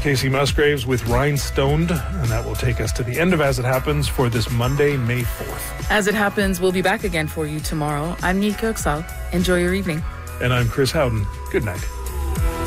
Casey Musgraves with Rhinestoned, and that will take us to the end of As It Happens for this Monday, May 4th. As It Happens, we'll be back again for you tomorrow. I'm Nika Oksal. Enjoy your evening. And I'm Chris Howden. Good night.